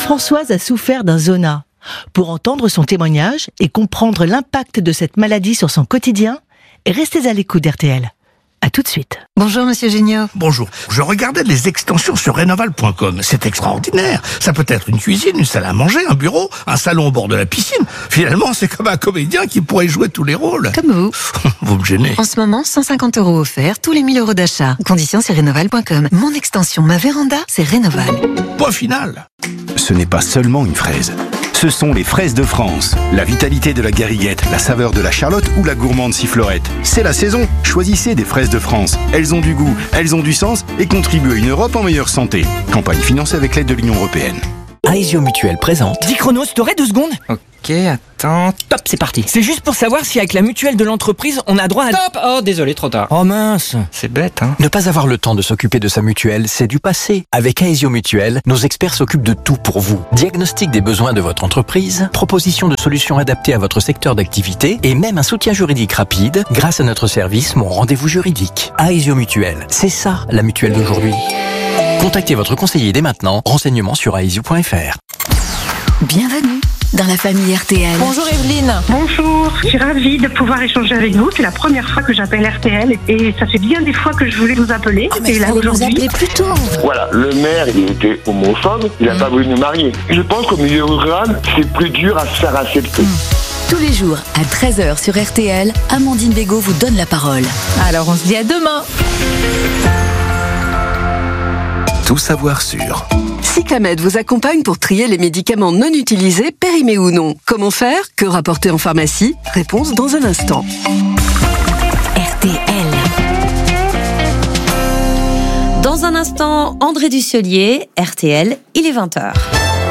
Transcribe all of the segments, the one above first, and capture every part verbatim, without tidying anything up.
Françoise a souffert d'un zona. Pour entendre son témoignage et comprendre l'impact de cette maladie sur son quotidien, restez à l'écoute d'R T L. À tout de suite. Bonjour Monsieur Géniaud. Bonjour. Je regardais les extensions sur Rénoval point com. C'est extraordinaire. Ça peut être une cuisine, une salle à manger, un bureau, un salon au bord de la piscine. Finalement, c'est comme un comédien qui pourrait jouer tous les rôles. Comme vous. Vous me gênez. En ce moment, cent cinquante euros offerts, tous les mille euros d'achat. Conditions sur Rénoval point com. Mon extension, ma véranda, c'est Rénoval. Point final. Ce n'est pas seulement une fraise. Ce sont les fraises de France. La vitalité de la gariguette, la saveur de la charlotte ou la gourmande sifflorette. C'est la saison. Choisissez des fraises de France. Elles ont du goût, elles ont du sens et contribuent à une Europe en meilleure santé. Campagne financée avec l'aide de l'Union européenne. Aesio Mutuelle présente. dix chronos, t'aurais deux secondes? Ok, attends. Top, c'est parti. C'est juste pour savoir si avec la mutuelle de l'entreprise, on a droit à... Stop! Oh, désolé, trop tard. Oh mince. C'est bête, hein. Ne pas avoir le temps de s'occuper de sa mutuelle, c'est du passé. Avec Aesio Mutuelle, nos experts s'occupent de tout pour vous. Diagnostic des besoins de votre entreprise, proposition de solutions adaptées à votre secteur d'activité et même un soutien juridique rapide grâce à notre service Mon Rendez-vous Juridique. Aesio Mutuelle, c'est ça la mutuelle d'aujourd'hui. Contactez votre conseiller dès maintenant. Renseignements sur aesio point f r. Bienvenue dans la famille R T L. Bonjour Evelyne. Bonjour, je suis ravie de pouvoir échanger avec vous. C'est la première fois que j'appelle R T L et ça fait bien des fois que je voulais vous appeler. Oh, mais et là vous aujourd'hui. appeler plus tôt. Voilà, le maire il était homophobe, il n'a mmh. pas voulu nous marier. Je pense qu'au milieu rural, c'est plus dur à se faire accepter. Mmh. Tous les jours à treize heures sur R T L, Amandine Bégaud vous donne la parole. Alors on se dit à demain. Tout savoir sur. Cyclamed vous accompagne pour trier les médicaments non utilisés, périmés ou non. Comment faire? Que rapporter en pharmacie? Réponse dans un instant. R T L. Dans un instant, André Dusselier, R T L, il est vingt heures.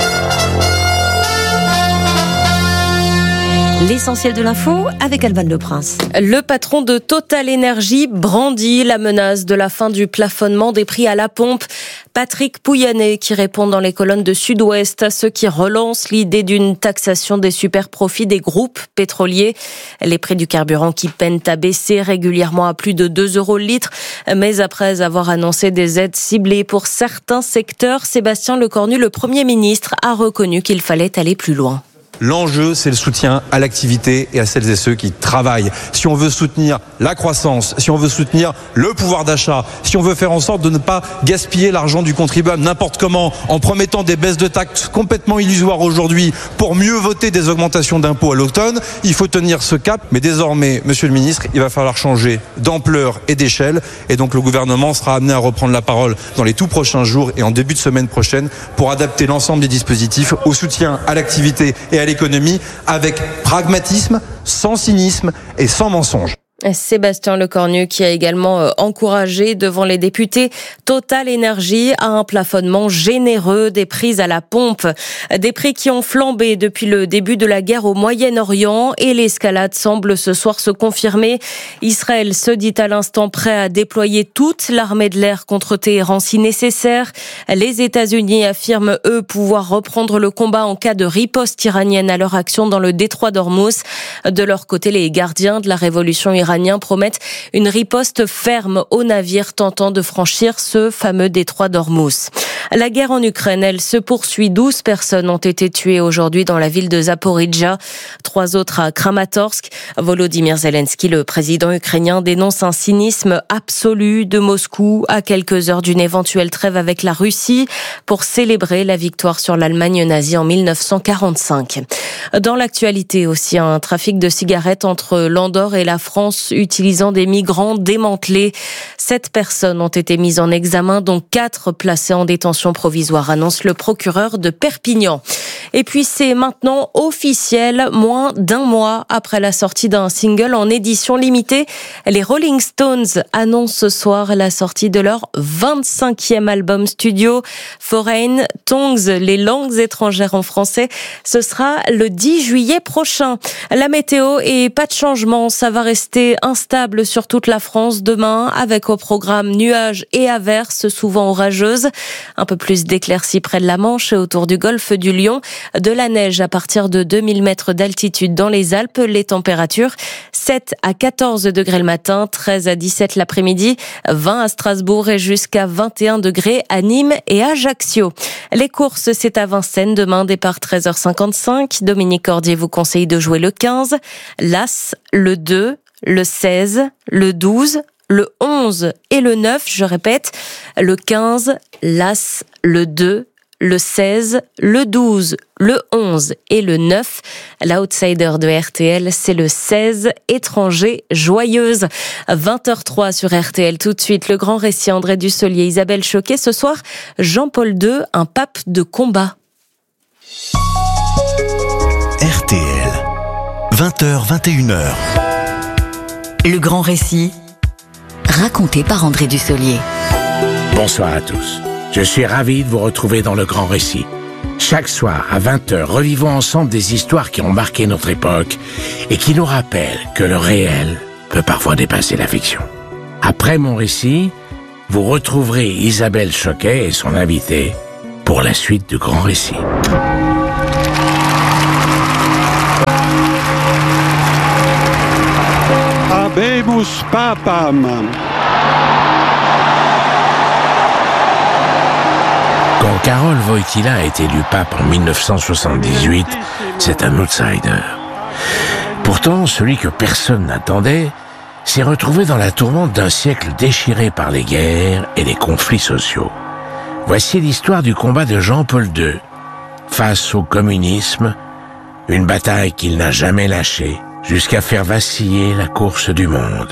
L'essentiel de l'info avec Alban Le Prince. Le patron de Total Energy brandit la menace de la fin du plafonnement des prix à la pompe. Patrick Pouyanné qui répond dans les colonnes de Sud-Ouest à ceux qui relancent l'idée d'une taxation des super profits des groupes pétroliers. Les prix du carburant qui peinent à baisser régulièrement à plus de deux euros le litre. Mais après avoir annoncé des aides ciblées pour certains secteurs, Sébastien Lecornu, le Premier ministre, a reconnu qu'il fallait aller plus loin. L'enjeu, c'est le soutien à l'activité et à celles et ceux qui travaillent. Si on veut soutenir la croissance, si on veut soutenir le pouvoir d'achat, si on veut faire en sorte de ne pas gaspiller l'argent du contribuable n'importe comment, en promettant des baisses de taxes complètement illusoires aujourd'hui pour mieux voter des augmentations d'impôts à l'automne, il faut tenir ce cap. Mais désormais, monsieur le ministre, il va falloir changer d'ampleur et d'échelle. Et donc le gouvernement sera amené à reprendre la parole dans les tout prochains jours et en début de semaine prochaine pour adapter l'ensemble des dispositifs au soutien à l'activité et à l'économie avec pragmatisme, sans cynisme et sans mensonge. Sébastien Lecornu qui a également encouragé devant les députés Total Energy à un plafonnement généreux des prix à la pompe. Des prix qui ont flambé depuis le début de la guerre au Moyen-Orient et l'escalade semble ce soir se confirmer. Israël se dit à l'instant prêt à déployer toute l'armée de l'air contre Téhéran si nécessaire. Les États-Unis affirment eux pouvoir reprendre le combat en cas de riposte iranienne à leur action dans le détroit d'Ormuz. De leur côté, les gardiens de la révolution iranienne Iraniens promettent une riposte ferme aux navires tentant de franchir ce fameux détroit d'Ormuz. La guerre en Ukraine, elle se poursuit. douze personnes ont été tuées aujourd'hui dans la ville de Zaporijjia, trois autres à Kramatorsk. Volodymyr Zelensky, le président ukrainien, dénonce un cynisme absolu de Moscou à quelques heures d'une éventuelle trêve avec la Russie pour célébrer la victoire sur l'Allemagne nazie en mille neuf cent quarante-cinq. Dans l'actualité aussi, un trafic de cigarettes entre l'Andorre et la France utilisant des migrants démantelés. Sept personnes ont été mises en examen, dont quatre placées en détention provisoire, annonce le procureur de Perpignan. Et puis c'est maintenant officiel, moins d'un mois après la sortie d'un single en édition limitée. Les Rolling Stones annoncent ce soir la sortie de leur vingt-cinquième album studio, Foreign Tongues, les langues étrangères en français. Ce sera le dix juillet prochain. La météo et pas de changement, ça va rester instable sur toute la France demain, avec au programme nuages et averses, souvent orageuses. Un peu plus d'éclaircies près de la Manche et autour du golfe du Lion. de la neige à partir de deux mille mètres d'altitude dans les Alpes. Les températures, sept à quatorze degrés le matin, treize à dix-sept l'après-midi, vingt à Strasbourg et jusqu'à vingt et un degrés à Nîmes et à Ajaccio. Les courses, c'est à Vincennes. Demain, départ treize heures cinquante-cinq. Dominique Cordier vous conseille de jouer le quinze, l'As, le deux, le seize, le douze, le onze et le neuf. Je répète, le quinze, l'As, le deux, le seize, le douze, le onze et le neuf. L'outsider de R T L, c'est le seize, Étranger Joyeuse. vingt heures trois sur R T L. Tout de suite, le grand récit André Dussolier, Isabelle Choquet. Ce soir, Jean-Paul deux, un pape de combat. R T L, vingt heures vingt et une heures. Le grand récit, raconté par André Dussolier. Bonsoir à tous. Je suis ravi de vous retrouver dans le grand récit. Chaque soir, à vingt heures, revivons ensemble des histoires qui ont marqué notre époque et qui nous rappellent que le réel peut parfois dépasser la fiction. Après mon récit, vous retrouverez Isabelle Choquet et son invité pour la suite du grand récit. Habemus papam. Quand Karol Wojtyła a été élu pape en mille neuf cent soixante-dix-huit, c'est un outsider. Pourtant, celui que personne n'attendait s'est retrouvé dans la tourmente d'un siècle déchiré par les guerres et les conflits sociaux. Voici l'histoire du combat de Jean-Paul deux face au communisme, une bataille qu'il n'a jamais lâchée jusqu'à faire vaciller la course du monde.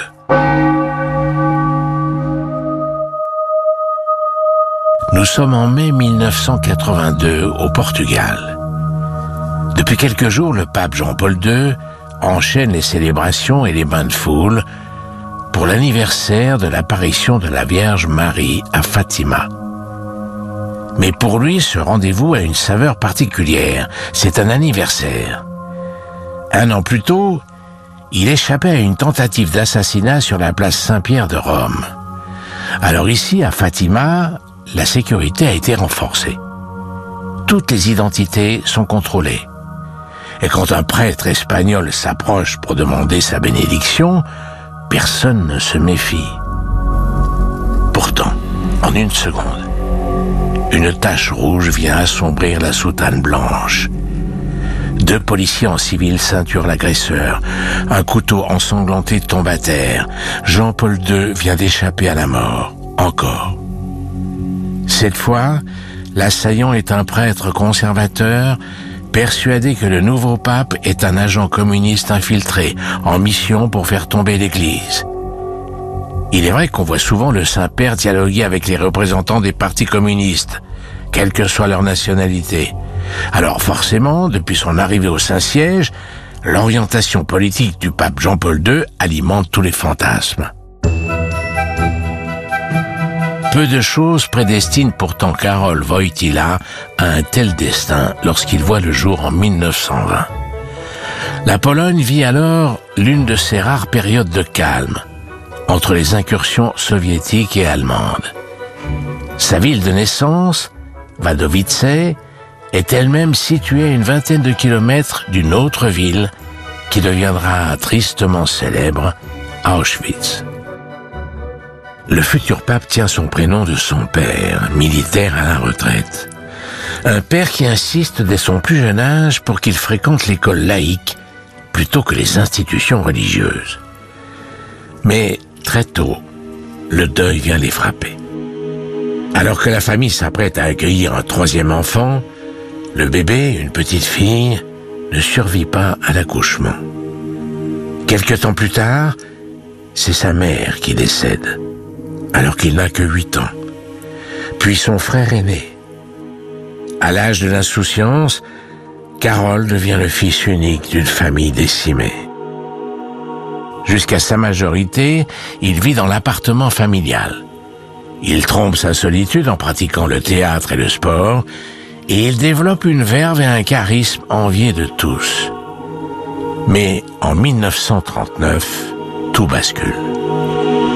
Nous sommes en mai mille neuf cent quatre-vingt-deux au Portugal. Depuis quelques jours, le pape Jean-Paul deux enchaîne les célébrations et les bains de foule pour l'anniversaire de l'apparition de la Vierge Marie à Fatima. Mais pour lui, ce rendez-vous a une saveur particulière. C'est un anniversaire. Un an plus tôt, il échappait à une tentative d'assassinat sur la place Saint-Pierre de Rome. Alors ici, à Fatima, la sécurité a été renforcée. Toutes les identités sont contrôlées. Et quand un prêtre espagnol s'approche pour demander sa bénédiction, personne ne se méfie. Pourtant, en une seconde, une tache rouge vient assombrir la soutane blanche. Deux policiers en civil ceinturent l'agresseur. Un couteau ensanglanté tombe à terre. Jean-Paul deux vient d'échapper à la mort. Encore. Cette fois, l'assaillant est un prêtre conservateur, persuadé que le nouveau pape est un agent communiste infiltré, en mission pour faire tomber l'Église. Il est vrai qu'on voit souvent le Saint-Père dialoguer avec les représentants des partis communistes, quelle que soit leur nationalité. Alors forcément, depuis son arrivée au Saint-Siège, l'orientation politique du pape Jean-Paul deux alimente tous les fantasmes. Peu de choses prédestinent pourtant Karol Wojtyła à un tel destin lorsqu'il voit le jour en mille neuf cent vingt. La Pologne vit alors l'une de ses rares périodes de calme, entre les incursions soviétiques et allemandes. Sa ville de naissance, Wadowice, est elle-même située à une vingtaine de kilomètres d'une autre ville qui deviendra tristement célèbre, Auschwitz. Le futur pape tient son prénom de son père, militaire à la retraite. Un père qui insiste dès son plus jeune âge pour qu'il fréquente l'école laïque plutôt que les institutions religieuses. Mais très tôt, le deuil vient les frapper. Alors que la famille s'apprête à accueillir un troisième enfant, le bébé, une petite fille, ne survit pas à l'accouchement. Quelque temps plus tard, c'est sa mère qui décède, alors qu'il n'a que huit ans. Puis son frère aîné. À l'âge de l'insouciance, Karol devient le fils unique d'une famille décimée. Jusqu'à sa majorité, il vit dans l'appartement familial. Il trompe sa solitude en pratiquant le théâtre et le sport, et il développe une verve et un charisme enviés de tous. Mais en mille neuf cent trente-neuf, tout bascule.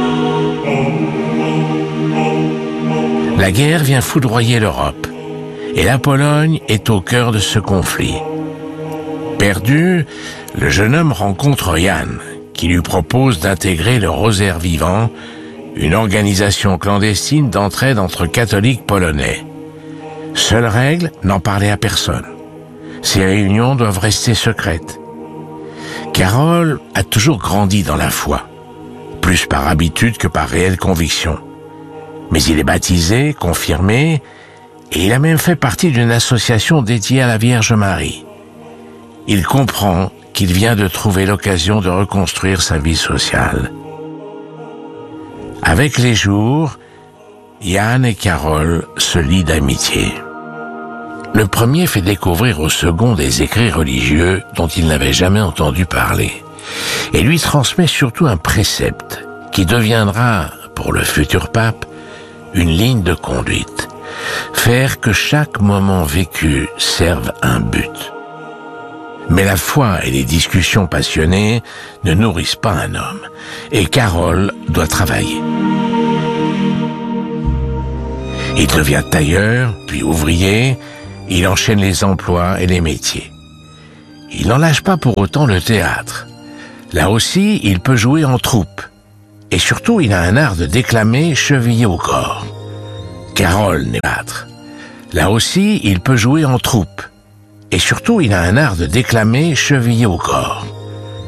La guerre vient foudroyer l'Europe, Et la Pologne est au cœur de ce conflit. Perdu, le jeune homme rencontre Jan, qui lui propose d'intégrer le Rosaire Vivant, une organisation clandestine d'entraide entre catholiques polonais. Seule règle, n'en parler à personne. Ces réunions doivent rester secrètes. Karol a toujours grandi dans la foi, plus par habitude que par réelle conviction. Mais il est baptisé, confirmé, et il a même fait partie d'une association dédiée à la Vierge Marie. Il comprend qu'il vient de trouver l'occasion de reconstruire sa vie sociale. Avec les jours, Jan et Karol se lient d'amitié. Le premier fait découvrir au second des écrits religieux dont il n'avait jamais entendu parler, et lui transmet surtout un précepte qui deviendra, pour le futur pape, une ligne de conduite. Faire que chaque moment vécu serve un but. Mais la foi et les discussions passionnées ne nourrissent pas un homme, et Karol doit travailler. Il devient tailleur, puis ouvrier, il enchaîne les emplois et les métiers. Il n'en lâche pas pour autant le théâtre. Là aussi, il peut jouer en troupe. Et surtout, il a un art de déclamer chevillé au corps. Karol n'est pas théâtre. Là aussi, il peut jouer en troupe. Et surtout, il a un art de déclamer chevillé au corps.